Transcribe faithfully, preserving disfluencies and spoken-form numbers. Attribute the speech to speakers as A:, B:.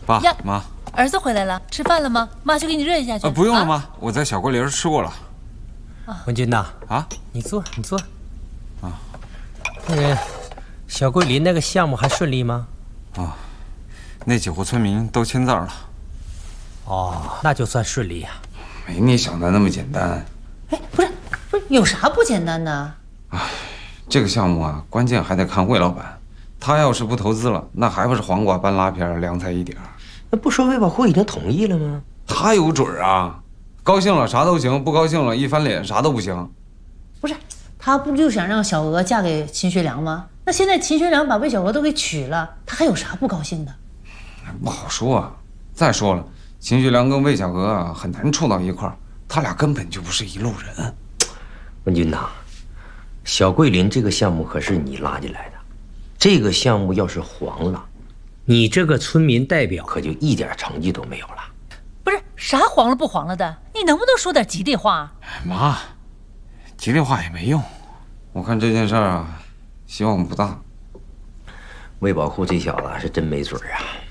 A: 爸
B: 呀
A: 妈，
B: 儿子回来了，吃饭了吗？妈去给你热一下去。
A: 啊，不用了，
B: 啊
A: 妈，我在小桂林吃过了。
C: 文军呐，
A: 啊，
C: 你坐，你坐。
A: 啊，
C: 那个小桂林那个项目还顺利吗？
A: 啊，那几户村民都签字了。
C: 哦，那就算顺利呀。
D: 没你想的那么简单。
E: 哎，不是，不是，有啥不简单的？
D: 哎，这个项目啊，关键还得看魏老板。他要是不投资了，那还不是黄瓜搬拉片，凉菜一点儿。
C: 那不说魏保户已经同意了吗？
D: 他有准儿啊，高兴了啥都行，不高兴了一翻脸啥都不行。
E: 不是，他不就想让小娥嫁给秦学良吗？那现在秦学良把魏小娥都给娶了，他还有啥不高兴的？
D: 不好说啊。再说了，秦学良跟魏小娥啊很难处到一块儿，他俩根本就不是一路人。
C: 文军呐，小桂林这个项目可是你拉进来的，这个项目要是黄了，你这个村民代表可就一点成绩都没有了。
B: 不是啥黄了不黄了的，你能不能说点吉利话？
A: 妈，吉利话也没用。
D: 我看这件事儿啊，希望不大。
C: 魏保户这小子是真没准儿啊。